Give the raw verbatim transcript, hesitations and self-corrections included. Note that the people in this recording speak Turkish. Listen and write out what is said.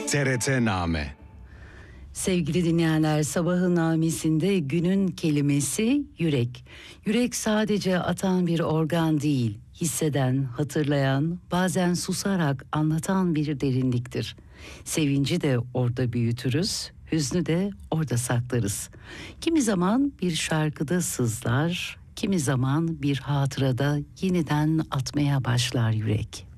T R T Name. Sevgili dinleyenler, sabahın namesinde günün kelimesi yürek. Yürek sadece atan bir organ değil, hisseden, hatırlayan, bazen susarak anlatan bir derinliktir. Sevinci de orada büyütürüz, hüznü de orada saklarız. Kimi zaman bir şarkıda sızlar, kimi zaman bir hatırada yeniden atmaya başlar yürek.